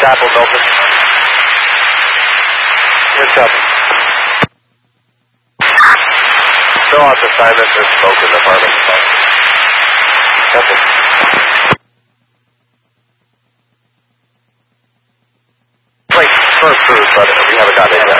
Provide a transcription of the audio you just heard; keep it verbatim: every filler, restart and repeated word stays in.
Chapel, Milton. Here's Chapel. Still off assignment. There's smoke in the apartment. Chapel. Wait, first cruise, but we haven't gotten it yet.